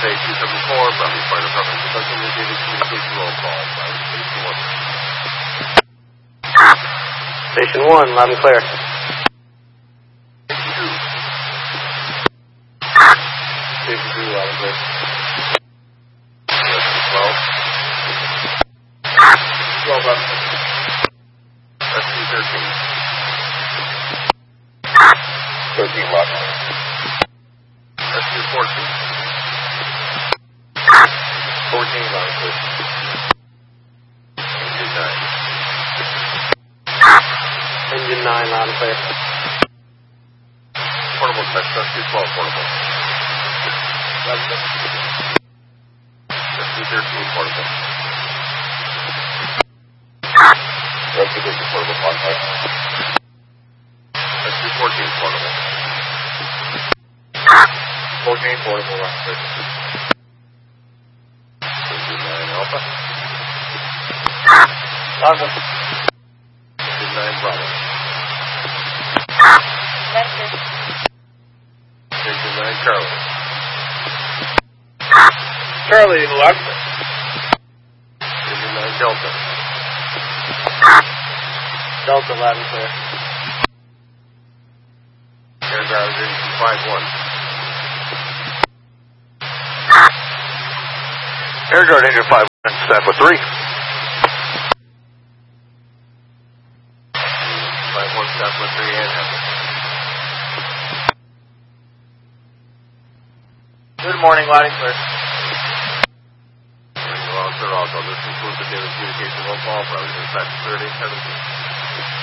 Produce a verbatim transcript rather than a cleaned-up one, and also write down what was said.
Bay two seven four, Bravo Fire Department, conducting the data communication roll call. Station one. Station one, loud and clear. Station two. Station two, loud and clear. twelve. twelve up. S T thirteen. thirteen loud. S T fourteen. fourteen loud and clear. Engine nine. Engine nine, loud and clear. Portable test, S T twelve portable. Loud and clear. S T thirteen portable. S T thirteen portable, loud and clear. S T fourteen portable. fourteen portable, loud and clear. Engine nine Alpha. Loud and clear. Engine nine Bravo. Engine nine Charlie. Charlie, loud and clear. Engine nine Delta. Delta, loud and clear. Air ground engine five one. Air Guard Engine five one, staff with three. five one staff with three and half. Good morning, loud and clear. Well, sir, also, this includes the daily communication roll call for dispatch thirty seventeen.